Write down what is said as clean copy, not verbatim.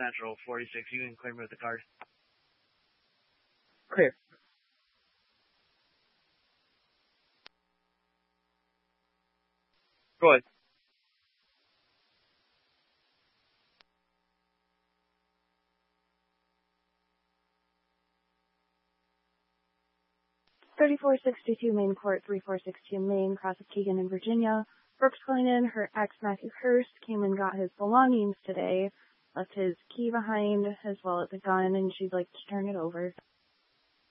Central, 46. You can clear me with the card. Clear. Go ahead. $3462 Main Court, 3462 Main, cross of Keegan in Virginia. Brooks calling in. Her ex, Matthew Hurst, came and got his belongings today. Left his key behind as well as a gun, and she'd like to turn it over.